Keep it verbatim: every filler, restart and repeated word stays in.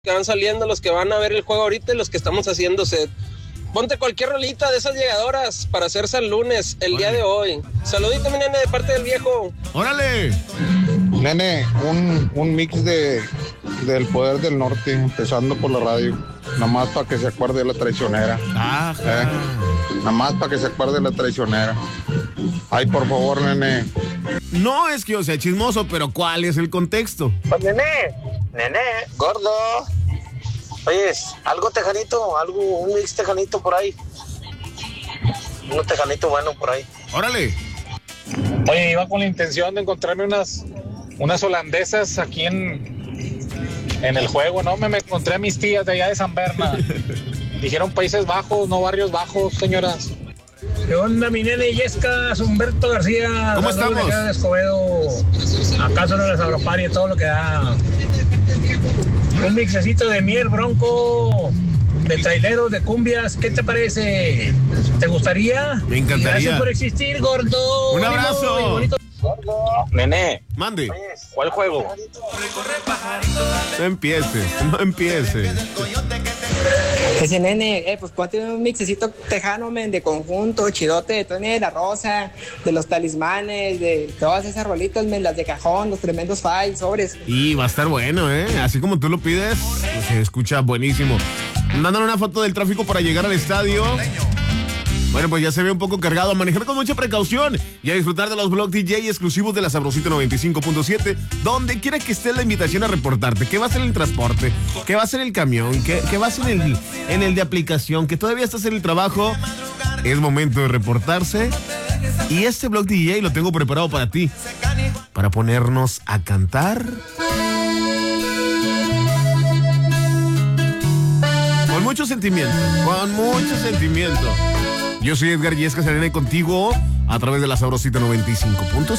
que van saliendo, los que van a ver el juego ahorita y los que estamos haciendo set. Ponte cualquier rolita de esas llegadoras para hacer San Lunes el Órale. Día de hoy. Saludito, mi nene, de parte del viejo. ¡Órale! Nene, un, un mix de del Poder del Norte, empezando por la radio. Nada más para que se acuerde de la traicionera. Ah, eh, Nada más para que se acuerde de la traicionera. Ay, por favor, nene. No es que yo sea chismoso, pero ¿cuál es el contexto? Pues, nene, nene, gordo. Oyes, algo tejanito, algo, un mix tejanito por ahí. Un tejanito bueno por ahí. ¡Órale! Oye, iba con la intención de encontrarme unas, unas holandesas aquí en, en el juego, ¿no? Me, me encontré a mis tías de allá de San Berna. Dijeron Países Bajos, no Barrios Bajos, señoras. ¿Qué onda, mi nene Yescas? Humberto García. ¿Cómo estamos? De de Escobedo. ¿Acaso no les agroparia todo lo que da? Un mixecito de miel bronco, de traileros, de cumbias, ¿qué te parece? ¿Te gustaría? Me encantaría. Gracias por existir, gordo. Un abrazo. Gordo. Nene. Mande. ¿Cuál juego? No empiece, no empiece. Ese nene, eh, pues ponte un mixecito tejano, men, de conjunto, chidote, de Tony de la Rosa, de los talismanes, de todas esas rolitas, men, las de cajón, los tremendos files, sobres. Y va a estar bueno, ¿eh? Así como tú lo pides, pues se escucha buenísimo. Mandan una foto del tráfico para llegar al estadio. Bueno, pues ya se ve un poco cargado. A manejar con mucha precaución y a disfrutar de los Blog D J exclusivos de la Sabrosita noventa y cinco punto siete. Donde quiera que esté la invitación a reportarte. ¿Qué va a ser el transporte? ¿Qué va a ser el camión? ¿Qué, qué va a ser en el, en el de aplicación? ¿Que todavía estás en el trabajo? Es momento de reportarse. Y este Blog D J lo tengo preparado para ti. Para ponernos a cantar. Con mucho sentimiento. Con mucho sentimiento. Yo soy Edgar Yescas, Arena, y contigo a través de la Sabrosita noventa y cinco punto siete.